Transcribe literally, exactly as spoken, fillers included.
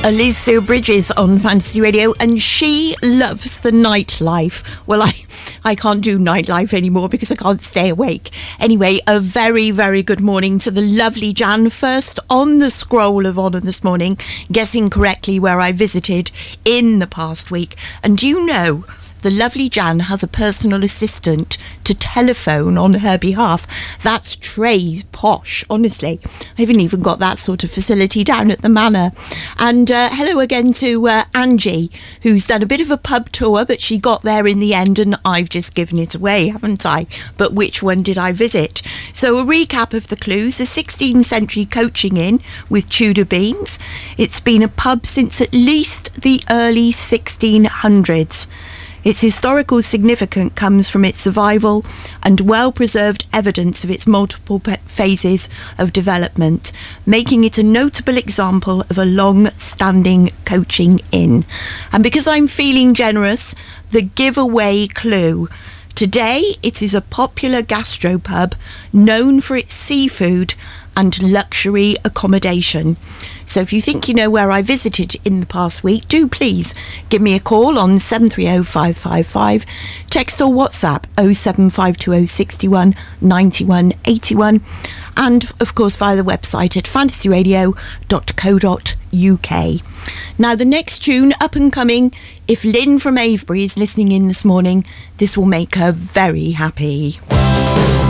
Liz Sue Bridges on Fantasy Radio, and she loves the nightlife. Well, I, I can't do nightlife anymore because I can't stay awake. Anyway, a very, very good morning to the lovely Jan. First on the scroll of honour this morning, guessing correctly where I visited in the past week. And do you know, the lovely Jan has a personal assistant to telephone on her behalf. That's Trey's posh, honestly. I haven't even got that sort of facility down at the Manor. And uh, hello again to uh, Angie, who's done a bit of a pub tour, but she got there in the end, and I've just given it away, haven't I? But which one did I visit? So a recap of the clues: a sixteenth century coaching inn with Tudor beams. It's been a pub since at least the early sixteen hundreds. Its historical significance comes from its survival and well-preserved evidence of its multiple pe- phases of development, making it a notable example of a long-standing coaching inn. And because I'm feeling generous, the giveaway clue. Today, it is a popular gastropub known for its seafood and luxury accommodation. So if you think you know where I visited in the past week, do please give me a call on seven three oh five five five, text or WhatsApp oh seven five two oh six one nine one eight one, and of course via the website at fantasy radio dot co dot uk. Now the next tune, up and coming, if Lynn from Avebury is listening in this morning, this will make her very happy.